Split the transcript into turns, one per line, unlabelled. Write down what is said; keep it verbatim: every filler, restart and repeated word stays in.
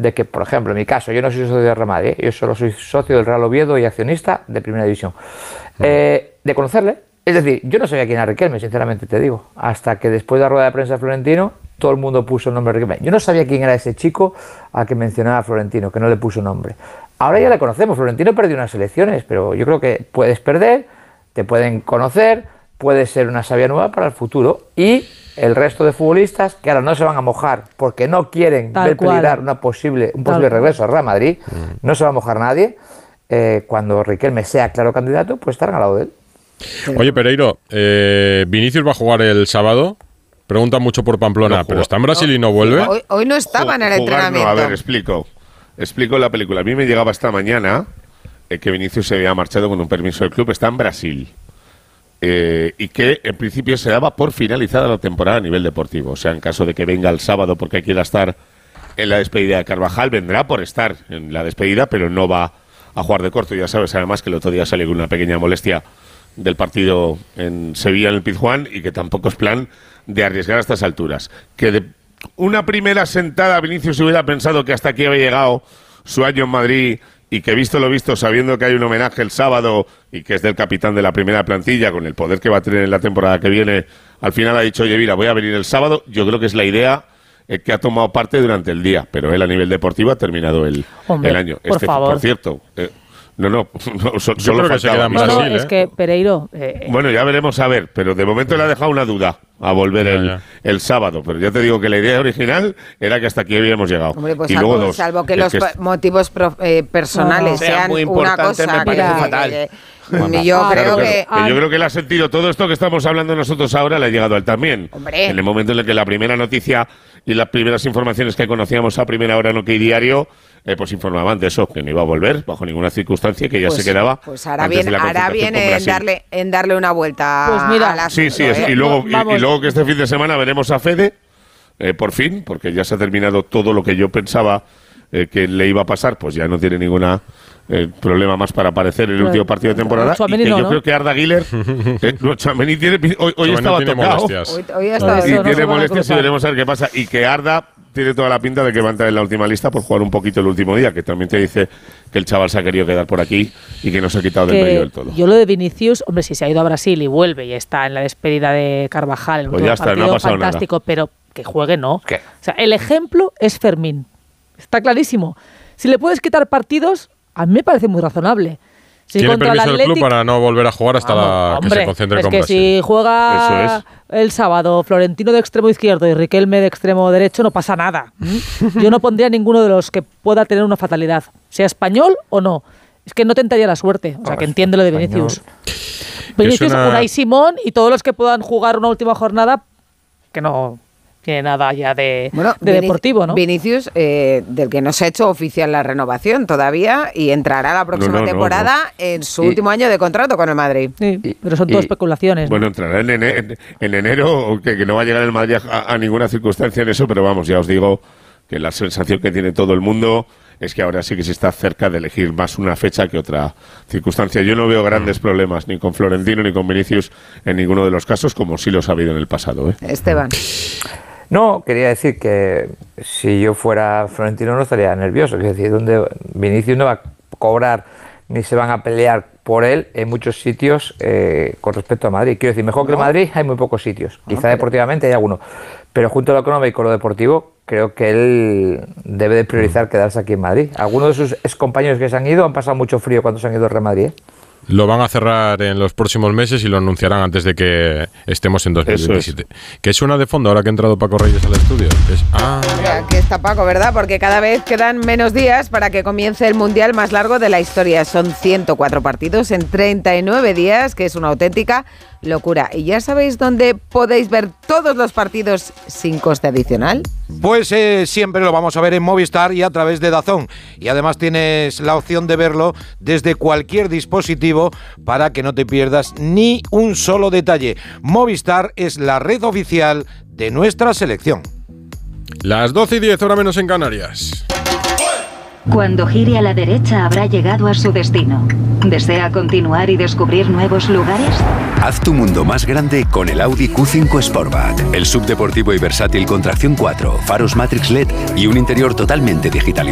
de que, por ejemplo, en mi caso, yo no soy socio de Real Madrid, yo solo soy socio del Real Oviedo y accionista de Primera División, eh, de conocerle. Es decir, yo no sabía quién era Riquelme, sinceramente te digo, hasta que después de la rueda de prensa de Florentino, todo el mundo puso el nombre de Riquelme. Yo no sabía quién era ese chico al que mencionaba Florentino, que no le puso nombre. Ahora ya le conocemos, Florentino perdió unas elecciones, pero yo creo que puedes perder, te pueden conocer, puede ser una savia nueva para el futuro. Y el resto de futbolistas que ahora no se van a mojar porque no quieren Tal ver cual. peligrar una posible, un posible Tal regreso al Real Madrid, mm. no se va a mojar nadie, eh, cuando Riquelme sea claro candidato, pues estarán al lado de él.
Oye, Pereiro, eh, Vinicius va a jugar el sábado. Pregunta mucho por Pamplona, no pero está en Brasil no, y no vuelve.
Hoy, hoy no estaba en el entrenamiento.
No, a ver, explico. Explico la película. A mí me llegaba esta mañana eh, que Vinicius se había marchado con un permiso del club. Está en Brasil. Eh, y que en principio se daba por finalizada la temporada a nivel deportivo. O sea, en caso de que venga el sábado porque quiera estar en la despedida de Carvajal, vendrá por estar en la despedida, pero no va a jugar de corto. Ya sabes, además, que el otro día salió con una pequeña molestia del partido en Sevilla, en el Pizjuán, y que tampoco es plan de arriesgar a estas alturas. Que de una primera sentada Vinicius hubiera pensado que hasta aquí había llegado su año en Madrid y que, visto lo visto, sabiendo que hay un homenaje el sábado y que es del capitán de la primera plantilla, con el poder que va a tener en la temporada que viene, al final ha dicho, oye, mira, voy a venir el sábado. Yo creo que es la idea eh, que ha tomado parte durante el día, pero él a nivel deportivo ha terminado el,
Hombre,
el año.
Por
este,
favor.
Por cierto... Eh, No, no, no so,
Yo creo que se queda en Brasil,
no, no,
¿eh?
es que Pereiro... Eh,
bueno, ya veremos a ver, pero de momento le ha dejado una duda a volver ya, el, ya. el sábado, pero ya te digo que la idea original era que hasta aquí habíamos llegado.
Hombre, pues
y
salvo,
luego dos,
salvo que los
que
es... motivos pro, eh, personales no, no. sean
muy
una cosa
me parece
que,
fatal.
Que, que, yo
ah,
creo
claro,
que...
Pero yo creo que él ha sentido todo esto que estamos hablando nosotros ahora, le ha llegado a él también.
Hombre.
En el momento en el que la primera noticia y las primeras informaciones que conocíamos a primera hora en OK Diario, eh, pues informaban de eso, que no iba a volver bajo ninguna circunstancia, que ya
pues,
se quedaba.
Pues hará bien, hará bien en darle, en darle una vuelta
pues mira,
a la
Sí, sí, ¿eh? y, luego, y, y luego que este fin de semana veremos a Fede, eh, por fin, porque ya se ha terminado todo lo que yo pensaba eh, que le iba a pasar, pues ya no tiene ninguna... Eh, problema más para aparecer en el último partido de temporada. Y que
no,
yo
¿no?
creo que Arda Güler eh, no, Tchouaméni tiene hoy, hoy estaba
tiene
tocado
molestias.
Hoy, hoy ha estado,
y
no,
tiene
no
molestias y veremos a ver qué pasa. Y que Arda tiene toda la pinta de que va a entrar en la última lista por jugar un poquito el último día, que también te dice que el chaval se ha querido quedar por aquí y que no se ha quitado del
que
medio del todo.
Yo lo de Vinicius, hombre, si se ha ido a Brasil y vuelve y está en la despedida de Carvajal, el
pues ya está,
partido
no ha pasado
fantástico,
nada.
pero que juegue no.
¿Qué?
O sea, el ejemplo es Fermín. Está clarísimo. Si le puedes quitar partidos, a mí me parece muy razonable. Si
Tiene
contra
permiso
el
del club
Atlético,
para no volver a jugar hasta
vamos,
la
hombre,
que se concentre
es
con
que
Brasil.
si juega
Eso es.
el sábado Florentino de extremo izquierdo y Riquelme de extremo derecho, no pasa nada. Yo no pondría ninguno de los que pueda tener una fatalidad, sea español o no. Es que no tentaría la suerte. O sea, que entiende lo de Vinicius. Vinicius,
una...
Unai Simón y todos los que puedan jugar una última jornada, que no tiene nada ya de,
bueno,
de
Vinic-
deportivo, ¿no?
Vinicius, eh, del que no se ha hecho oficial la renovación todavía y entrará la próxima
No, no,
temporada
no, no.
en su
Y-
último año de contrato con el Madrid.
Sí,
Y-
pero son
y-
todas especulaciones.
Bueno,
¿no?
entrará en, ene- en, en enero, que, que no va a llegar el Madrid a, a ninguna circunstancia en eso, pero vamos, ya os digo que la sensación que tiene todo el mundo es que ahora sí que se está cerca de elegir más una fecha que otra circunstancia. Yo no veo grandes problemas ni con Florentino ni con Vinicius en ninguno de los casos, como sí los ha habido en el pasado, ¿eh?
Esteban.
No, quería decir que si yo fuera Florentino no estaría nervioso. Es decir, donde Vinicius no va a cobrar ni se van a pelear por él en muchos sitios eh, con respecto a Madrid. Quiero decir, mejor que el Madrid hay muy pocos sitios.
Ah,
Quizá
pero...
deportivamente hay alguno. Pero junto a lo económico y lo deportivo, creo que él debe de priorizar quedarse aquí en Madrid. Algunos de sus excompañeros que se han ido han pasado mucho frío cuando se han ido al Real Madrid, ¿eh?
Lo van a cerrar en los próximos meses y lo anunciarán antes de que estemos en dos mil veintisiete. Es. ¿Qué suena de fondo ahora que ha entrado Paco Reyes al estudio? Es, ah.
Aquí está Paco, ¿verdad? Porque cada vez quedan menos días para que comience el Mundial más largo de la historia. Son ciento cuatro partidos en treinta y nueve días, que es una auténtica locura. ¿Y ya sabéis dónde podéis ver todos los partidos sin coste adicional?
Pues eh, siempre lo vamos a ver en Movistar y a través de DAZN. Y además tienes la opción de verlo desde cualquier dispositivo para que no te pierdas ni un solo detalle. Movistar es la red oficial de nuestra selección.
Las doce y diez, hora menos en Canarias.
Cuando gire a la derecha habrá llegado a su destino. ¿Desea continuar y descubrir nuevos lugares?
Haz tu mundo más grande con el Audi Q cinco Sportback. El subdeportivo y versátil con tracción cuatro, faros Matrix L E D y un interior totalmente digitalizado.